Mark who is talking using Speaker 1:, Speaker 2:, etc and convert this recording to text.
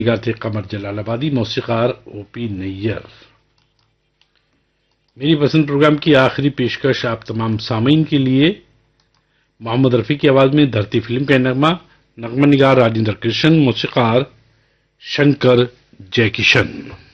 Speaker 1: गाते कमर जलालाबादी, मौसीकार ओपी नैयर। मेरी पसंद प्रोग्राम की आखिरी पेशकश आप तमाम सामीन के लिए मोहम्मद रफ़ी की आवाज में धरती फिल्म का नगमा निगार राजेंद्र कृष्ण, मौसीकार शंकर जयकिशन।